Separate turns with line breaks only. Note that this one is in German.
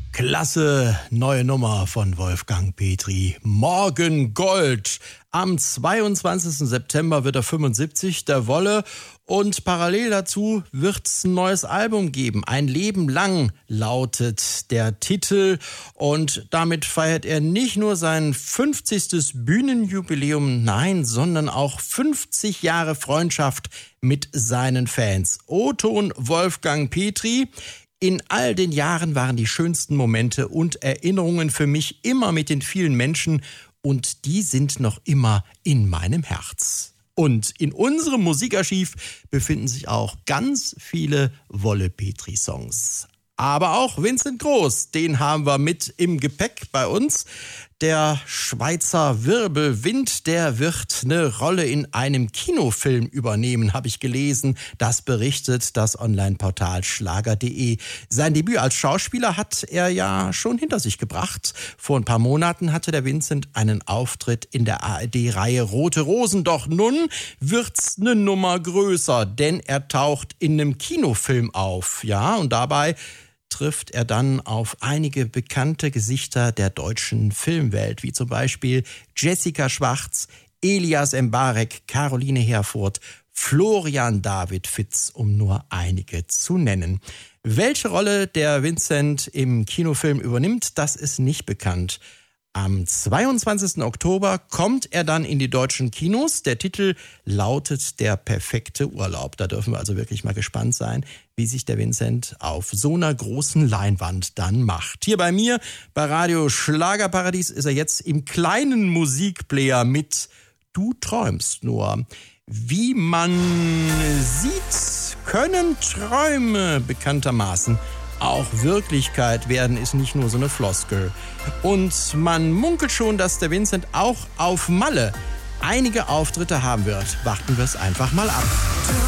Klasse, neue Nummer von Wolfgang Petri. Morgen Gold. Am 22. September wird er 75, der Wolle. Und parallel dazu wird es ein neues Album geben. Ein Leben lang lautet der Titel. Und damit feiert er nicht nur sein 50. Bühnenjubiläum, nein, sondern auch 50 Jahre Freundschaft mit seinen Fans. O-Ton Wolfgang Petri. In all den Jahren waren die schönsten Momente und Erinnerungen für mich immer mit den vielen Menschen und die sind noch immer in meinem Herz. Und in unserem Musikarchiv befinden sich auch ganz viele Wolle-Petri-Songs. Aber auch Vincent Groß, den haben wir mit im Gepäck bei uns. Der Schweizer Wirbelwind, der wird eine Rolle in einem Kinofilm übernehmen, habe ich gelesen. Das berichtet das Online-Portal Schlager.de. Sein Debüt als Schauspieler hat er ja schon hinter sich gebracht. Vor ein paar Monaten hatte der Vincent einen Auftritt in der ARD-Reihe Rote Rosen. Doch nun wird's eine Nummer größer, denn er taucht in einem Kinofilm auf. Ja, und dabei trifft er dann auf einige bekannte Gesichter der deutschen Filmwelt, wie zum Beispiel Jessica Schwarz, Elias Mbarek, Caroline Herfurth, Florian David Fitz, um nur einige zu nennen. Welche Rolle der Vincent im Kinofilm übernimmt, das ist nicht bekannt. Am 22. Oktober kommt er dann in die deutschen Kinos. Der Titel lautet Der perfekte Urlaub. Da dürfen wir also wirklich mal gespannt sein, wie sich der Vincent auf so einer großen Leinwand dann macht. Hier bei mir, bei Radio Schlagerparadies, ist er jetzt im kleinen Musikplayer mit Du träumst nur. Wie man sieht, können Träume bekanntermaßen auch Wirklichkeit werden, ist nicht nur so eine Floskel. Und man munkelt schon, dass der Vincent auch auf Malle einige Auftritte haben wird. Warten wir es einfach mal ab.